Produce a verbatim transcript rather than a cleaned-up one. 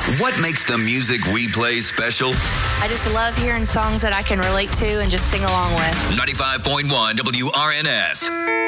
What makes the music we play special? I just love hearing songs that I can relate to and just sing along with. ninety-five point one W R N S.